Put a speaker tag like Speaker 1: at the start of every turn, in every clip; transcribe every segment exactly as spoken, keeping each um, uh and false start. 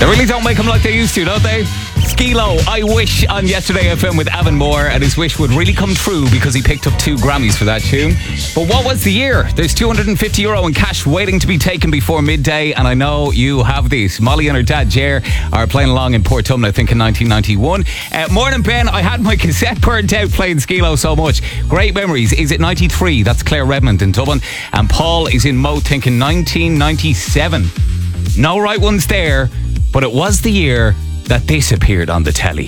Speaker 1: They really don't make them like they used to, don't they? Skee-Lo, I Wish on Yesterday F M with Avon Moore, and his wish would really come true because he picked up two Grammys for that tune. But what was the year? There's two hundred fifty euro in cash waiting to be taken before midday, and I know you have these. Molly and her dad, Ger, are playing along in Portumna, I think in nineteen ninety-one. Uh, morning, Ben. I had my cassette burnt out playing Skee-Lo so much. Great memories. Is it ninety-three? That's Claire Redmond in Dublin. And Paul is in Mo thinking nineteen ninety-seven. No right ones there, but it was the year that this appeared on the telly.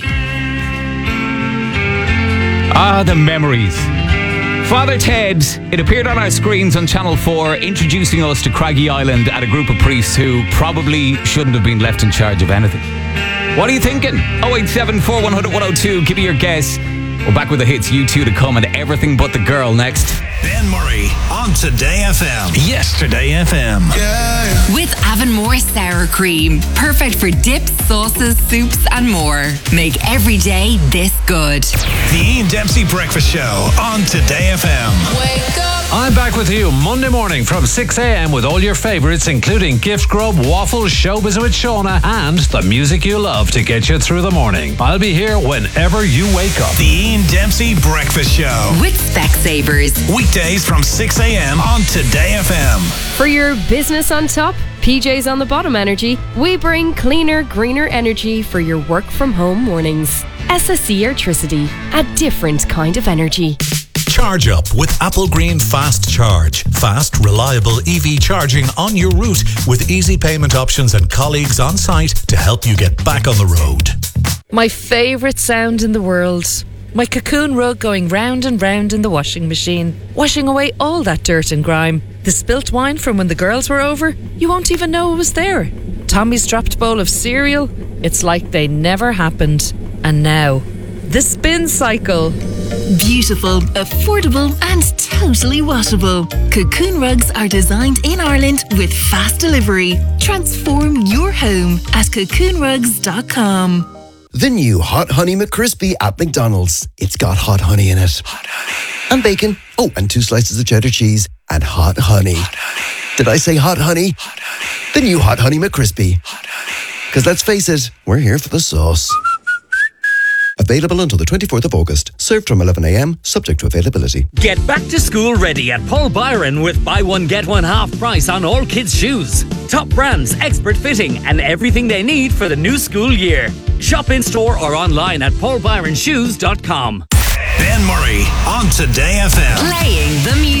Speaker 1: Ah, the memories. Father Ted, it appeared on our screens on Channel four, introducing us to Craggy Island and a group of priests who probably shouldn't have been left in charge of anything. What are you thinking? oh eight seven, four one zero zero, one oh two, give me your guess. We're back with the hits, U two to come, and Everything But the Girl next.
Speaker 2: Ben Murray on Today F M. Yesterday F M.
Speaker 3: Yeah. With Avon Moore Sour Cream. Perfect for dips, sauces, soups, and more. Make every day this good.
Speaker 2: The Ian Dempsey Breakfast Show on Today F M.
Speaker 3: Wake up.
Speaker 4: I'm back with you Monday morning from six a.m. with all your favourites, including Gift Grub, Waffles, Showbiz with Shauna, and the music you love to get you through the morning. I'll be here whenever you wake up.
Speaker 2: The Ian Dempsey Breakfast Show.
Speaker 3: With Specsavers.
Speaker 2: Weekdays from six a.m. on Today F M.
Speaker 5: For your business on top, P J's on the bottom energy, we bring cleaner, greener energy for your work from home mornings. S S E Airtricity, a different kind of energy.
Speaker 6: Charge up with Apple Green Fast Charge. Fast, reliable E V charging on your route with easy payment options and colleagues on site to help you get back on the road.
Speaker 7: My favourite sound in the world. My cocoon rug going round and round in the washing machine, washing away all that dirt and grime. The spilt wine from when the girls were over, you won't even know it was there. Tommy's dropped bowl of cereal, it's like they never happened. And now, the spin cycle.
Speaker 3: Beautiful, affordable, and totally washable. Cocoon rugs are designed in Ireland with fast delivery. Transform your home at cocoon rugs dot com.
Speaker 8: The new Hot Honey McCrispy at McDonald's. It's got hot honey in it.
Speaker 2: Hot honey.
Speaker 8: And bacon. Oh, and two slices of cheddar cheese. And hot honey.
Speaker 2: Hot honey.
Speaker 8: Did I say hot honey?
Speaker 2: Hot honey.
Speaker 8: The new Hot Honey McCrispy.
Speaker 2: Hot honey.
Speaker 8: Because let's face it, we're here for the sauce. Available until the twenty-fourth of August. Served from eleven a.m, subject to availability.
Speaker 9: Get back to school ready at Paul Byron with buy one get one half price on all kids' shoes. Top brands, expert fitting, and everything they need for the new school year. Shop in store or online at paul byron shoes dot com.
Speaker 2: Ben Murray on Today F M.
Speaker 3: Playing the music.